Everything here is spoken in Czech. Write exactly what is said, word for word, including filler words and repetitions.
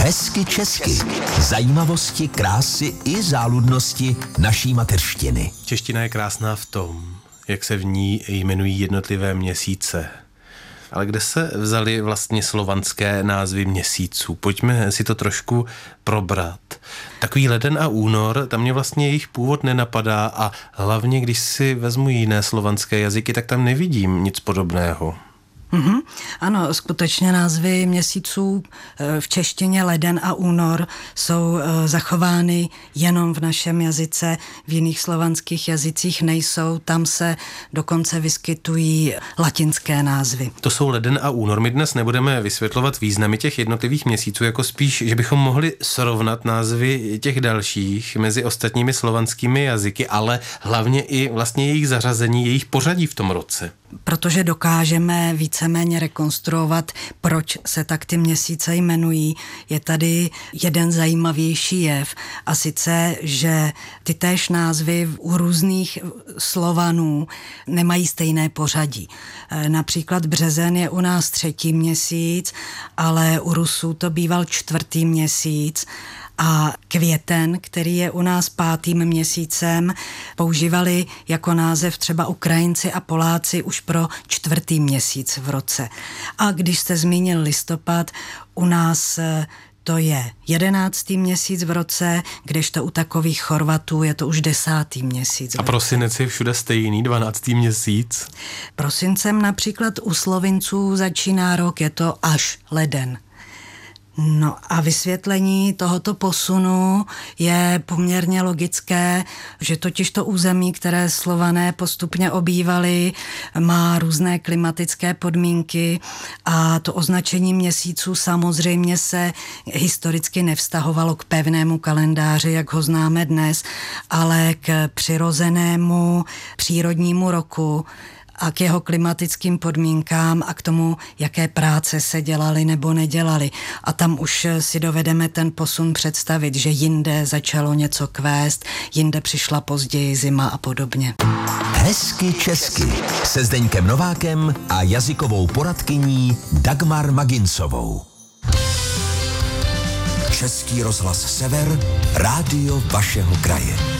Hezky česky. Zajímavosti, krásy i záludnosti naší mateřštiny. Čeština je krásná v tom, jak se v ní jmenují jednotlivé měsíce. Ale kde se vzaly vlastně slovanské názvy měsíců? Pojďme si to trošku probrat. Takový leden a únor, tam mě vlastně jejich původ nenapadá a hlavně, když si vezmu jiné slovanské jazyky, tak tam nevidím nic podobného. Mm-hmm. Ano, skutečně názvy měsíců v češtině leden a únor jsou zachovány jenom v našem jazyce, v jiných slovanských jazycích nejsou, tam se dokonce vyskytují latinské názvy. To jsou leden a únor. My dnes nebudeme vysvětlovat významy těch jednotlivých měsíců, jako spíš, že bychom mohli srovnat názvy těch dalších mezi ostatními slovanskými jazyky, ale hlavně i vlastně jejich zařazení, jejich pořadí v tom roce. Protože dokážeme víceméně rekonstruovat, proč se tak ty měsíce jmenují. Je tady jeden zajímavější jev a sice, že ty též názvy u různých Slovanů nemají stejné pořadí. Například březen je u nás třetí měsíc, ale u Rusů to býval čtvrtý měsíc. A květen, který je u nás pátým měsícem, používali jako název třeba Ukrajinci a Poláci už pro čtvrtý měsíc v roce. A když jste zmínil listopad, u nás to je jedenáctý měsíc v roce, kdežto u takových Chorvatů je to už desátý měsíc. A prosinec je všude stejný, dvanáctý měsíc? Prosincem například u Slovinců začíná rok, je to až leden. No a vysvětlení tohoto posunu je poměrně logické, že totiž to území, které Slované postupně obývali, má různé klimatické podmínky a to označení měsíců samozřejmě se historicky nevztahovalo k pevnému kalendáři, jak ho známe dnes, ale k přirozenému přírodnímu roku a k jeho klimatickým podmínkám a k tomu, jaké práce se dělaly nebo nedělaly. A tam už si dovedeme ten posun představit, že jinde začalo něco kvést, jinde přišla později zima a podobně. Hezky česky se Zdeňkem Novákem a jazykovou poradkyní Dagmar Magincovou. Český rozhlas Sever, rádio vašeho kraje.